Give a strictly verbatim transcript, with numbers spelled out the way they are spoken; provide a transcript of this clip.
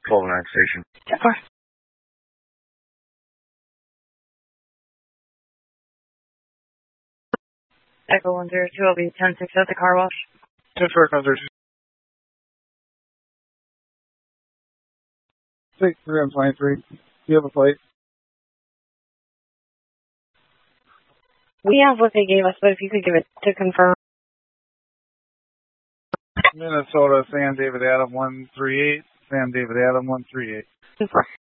twelve nine station. ten four. Echo one zero two, I'll be ten six at the car wash. ten four, Echo zero two. six three on twenty-three. Do you have a plate? We have what they gave us, but if you could give it to confirm. Minnesota, Sam David Adam one three eight. Sam David Adam one three eight. ten four.